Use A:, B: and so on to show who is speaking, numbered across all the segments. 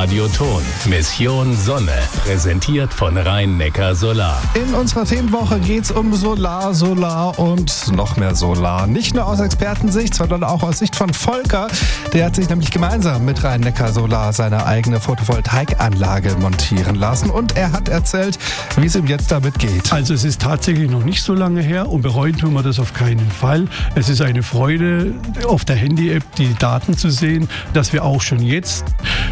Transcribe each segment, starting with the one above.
A: Radio Thon. Mission Sonne. Präsentiert von Rhein-Neckar Solar.
B: In unserer Themenwoche geht es um Solar und noch mehr Solar. Nicht nur aus Expertensicht, sondern auch aus Sicht von Volker. Der hat sich nämlich gemeinsam mit Rhein-Neckar Solar seine eigene Photovoltaikanlage montieren lassen. Und er hat erzählt, wie es ihm jetzt damit geht.
C: Also es ist tatsächlich noch nicht so lange her und bereuen tun wir das auf keinen Fall. Es ist eine Freude, auf der Handy-App die Daten zu sehen, dass wir auch schon jetzt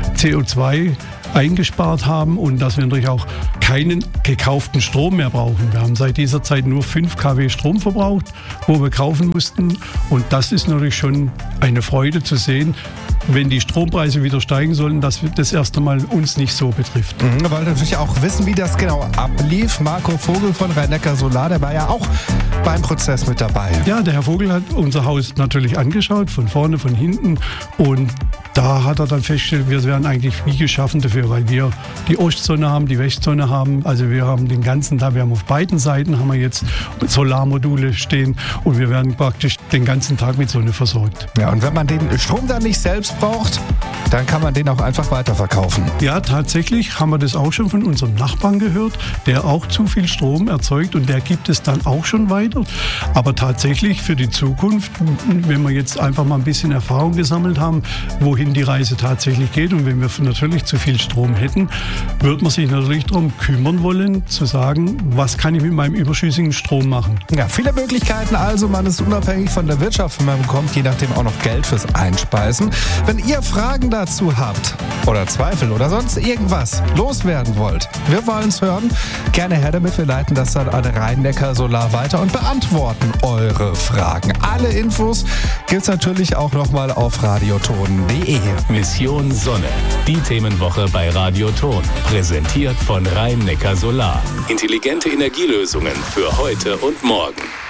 C: CO2 eingespart haben und dass wir natürlich auch keinen gekauften Strom mehr brauchen. Wir haben seit dieser Zeit nur 5 kW Strom verbraucht, wo wir kaufen mussten. Und das ist natürlich schon eine Freude zu sehen, wenn die Strompreise wieder steigen sollen, dass das erst einmal uns nicht so betrifft.
B: Wir wollen natürlich auch wissen, wie das genau ablief. Marco Vogel von Rhein-Neckar Solar, der war ja auch beim Prozess mit dabei.
C: Ja, der Herr Vogel hat unser Haus natürlich angeschaut, von vorne, von hinten. Und da hat er dann festgestellt, wir wären eigentlich wie geschaffen dafür, weil wir die Ostsonne haben, die Westsonne haben. Also wir haben den ganzen Tag, wir haben auf beiden Seiten haben wir jetzt Solarmodule stehen und wir werden praktisch den ganzen Tag mit Sonne versorgt.
B: Ja, und wenn man den Strom dann nicht selbst braucht, dann kann man den auch einfach weiterverkaufen.
C: Ja, tatsächlich haben wir das auch schon von unserem Nachbarn gehört, der auch zu viel Strom erzeugt und der gibt es dann auch schon weiter. Aber tatsächlich für die Zukunft, wenn wir jetzt einfach mal ein bisschen Erfahrung gesammelt haben, wohin die Reise tatsächlich geht und wenn wir natürlich zu viel Strom hätten, wird man sich natürlich darum kümmern wollen, zu sagen, was kann ich mit meinem überschüssigen Strom machen.
B: Ja, viele Möglichkeiten also, man ist unabhängig von der Wirtschaft, wenn man bekommt, je nachdem auch noch Geld fürs Einspeisen. Wenn ihr Fragen dazu habt oder Zweifel oder sonst irgendwas loswerden wollt, wir wollen es hören, gerne her damit, wir leiten das dann an Rhein-Neckar Solar weiter und beantworten eure Fragen. Alle Infos gibt es natürlich auch nochmal auf radioton.de.
A: Mission Sonne. Die Themenwoche bei Radio Thon. Präsentiert von Rhein-Neckar Solar. Intelligente Energielösungen für heute und morgen.